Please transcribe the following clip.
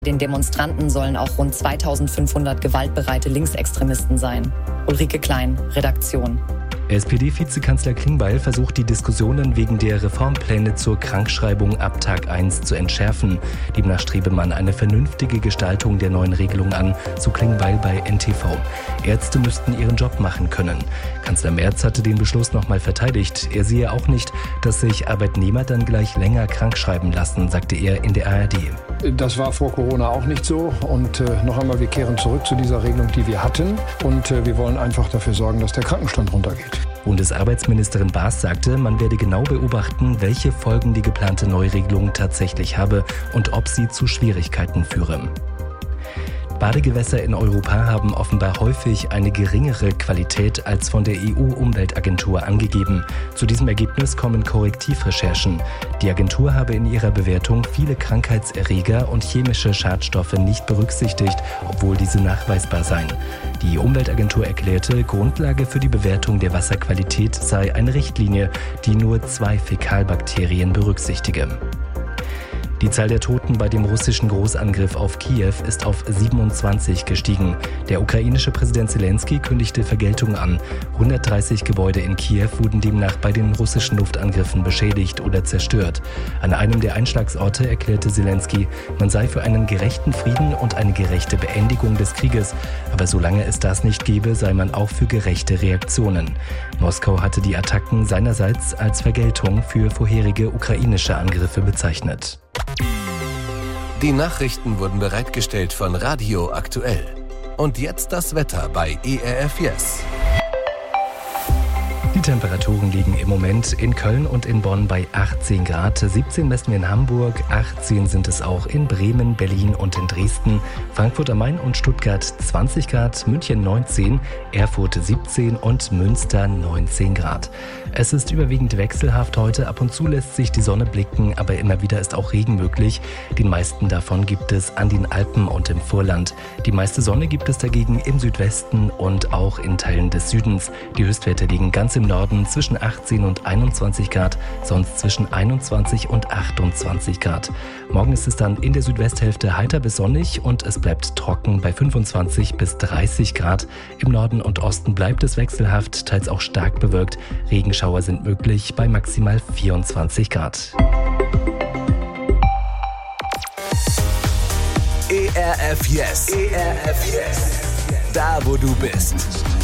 Den Demonstranten sollen auch rund 2500 gewaltbereite Linksextremisten sein. Ulrike Klein, Redaktion. SPD-Vizekanzler Klingbeil versucht, die Diskussionen wegen der Reformpläne zur Krankschreibung ab Tag 1 zu entschärfen. Demnach strebe man eine vernünftige Gestaltung der neuen Regelung an, so Klingbeil bei NTV. Ärzte müssten ihren Job machen können. Kanzler Merz hatte den Beschluss nochmal verteidigt. Er sehe auch nicht, dass sich Arbeitnehmer dann gleich länger krankschreiben lassen, sagte er in der ARD. Das war vor Corona auch nicht so. Und noch einmal, wir kehren zurück zu dieser Regelung, die wir hatten. Und wir wollen einfach dafür sorgen, dass der Krankenstand runtergeht. Bundesarbeitsministerin Baas sagte, man werde genau beobachten, welche Folgen die geplante Neuregelung tatsächlich habe und ob sie zu Schwierigkeiten führe. Badegewässer in Europa haben offenbar häufig eine geringere Qualität als von der EU-Umweltagentur angegeben. Zu diesem Ergebnis kommen Korrektivrecherchen. Die Agentur habe in ihrer Bewertung viele Krankheitserreger und chemische Schadstoffe nicht berücksichtigt, obwohl diese nachweisbar seien. Die Umweltagentur erklärte, Grundlage für die Bewertung der Wasserqualität sei eine Richtlinie, die nur 2 Fäkalbakterien berücksichtige. Die Zahl der Toten bei dem russischen Großangriff auf Kiew ist auf 27 gestiegen. Der ukrainische Präsident Zelensky kündigte Vergeltung an. 130 Gebäude in Kiew wurden demnach bei den russischen Luftangriffen beschädigt oder zerstört. An einem der Einschlagsorte erklärte Zelensky, man sei für einen gerechten Frieden und eine gerechte Beendigung des Krieges. Aber solange es das nicht gebe, sei man auch für gerechte Reaktionen. Moskau hatte die Attacken seinerseits als Vergeltung für vorherige ukrainische Angriffe bezeichnet. Die Nachrichten wurden bereitgestellt von Radio Aktuell. Und jetzt das Wetter bei ERF Yes. Die Temperaturen liegen im Moment in Köln und in Bonn bei 18 Grad. 17 messen wir in Hamburg, 18 sind es auch in Bremen, Berlin und in Dresden. Frankfurt am Main und Stuttgart 20 Grad, München 19, Erfurt 17 und Münster 19 Grad. Es ist überwiegend wechselhaft heute. Ab und zu lässt sich die Sonne blicken, aber immer wieder ist auch Regen möglich. Den meisten davon gibt es an den Alpen und im Vorland. Die meiste Sonne gibt es dagegen im Südwesten und auch in Teilen des Südens. Die Höchstwerte liegen ganz im Norden zwischen 18 und 21 Grad, sonst zwischen 21 und 28 Grad. Morgen ist es dann in der Südwesthälfte heiter bis sonnig und es bleibt trocken bei 25 bis 30 Grad. Im Norden und Osten bleibt es wechselhaft, teils auch stark bewölkt. Regenschauer sind möglich bei maximal 24 Grad. ERF Yes. ERF Yes. Da, wo du bist.